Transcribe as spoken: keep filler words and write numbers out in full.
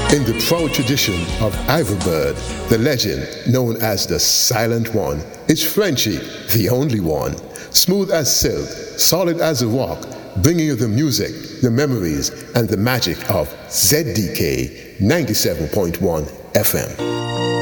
In the proud tradition of Iverbird, the legend known as the Silent One is Frenchie, the only one. Smooth as silk, solid as a rock, bringing you the music, the memories, and the magic of Z D K ninety-seven point one F M.